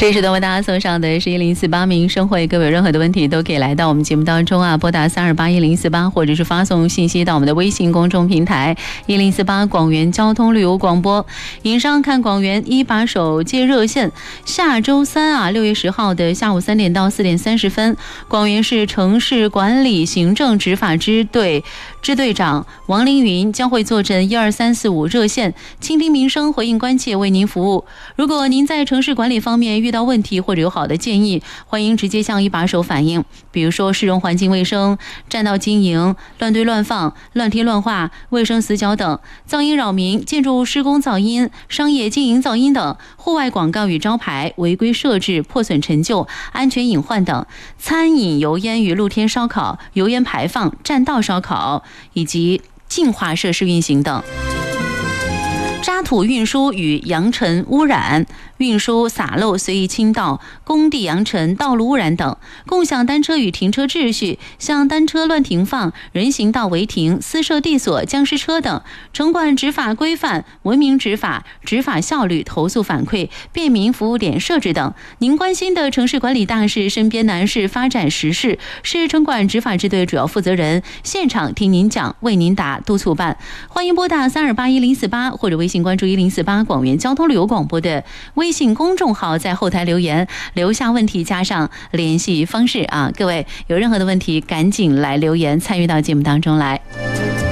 这时段为大家送上的是1048民生会，各位有任何的问题都可以来到我们节目当中啊，拨打3281048，或者是发送信息到我们的微信公众平台1048广元交通旅游广播。以上看广元一把手接热线，下周三啊，6月10号的下午3点到4点30分，广元市城市管理行政执法支队支队长王凌云将会坐镇12345热线，倾听民生，回应关切，为您服务。如果您在城市管理方面遇到问题或者有好的建议，欢迎直接向一把手反映，比如说市容环境卫生、占道经营、乱堆乱放、乱贴乱画、卫生死角等，噪音扰民、建筑施工噪音、商业经营噪音等，户外广告与招牌违规设置、破损陈旧、安全隐患等，餐饮油烟与露天烧烤、油烟排放、占道烧烤以及净化设施运行等。渣土运输与扬尘污染、运输洒漏随意倾倒、工地扬尘、道路污染等，共享单车与停车秩序，像单车乱停放、人行道违停、私设地锁、僵尸车等，城管执法规范、文明执法、执法效率、投诉反馈、便民服务点设置等。您关心的城市管理大事、身边难事、发展时事，是城管执法支队主要负责人现场听您讲，为您答，督促办。欢迎拨打3281048或者微信关注1048广元交通旅游广播的微信公众号，在后台留言留下问题加上联系方式啊，各位有任何的问题赶紧来留言参与到节目当中来。